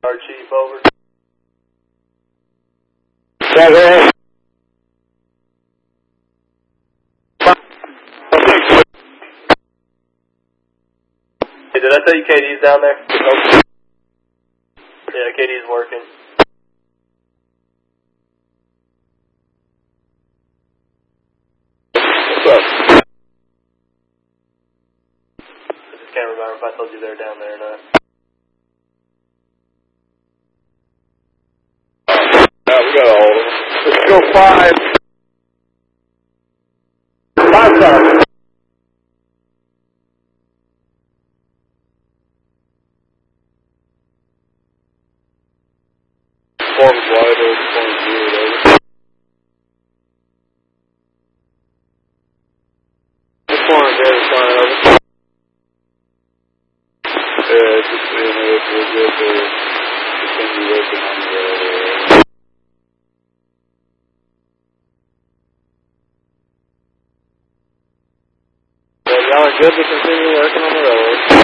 Our chief, over. Yeah, go ahead. Hey, did I tell you KD's down there? Nope. Yeah, KD's working. What's up? I just can't remember if I told you they were down there or not. We got a hold of them. Let's go 5. 5 stars. Form's wide open, form's weird, over. This form's very fine, over. Yeah, just seeing if we're good to continue working on the railroad. So y'all are good to continue working on the railroad?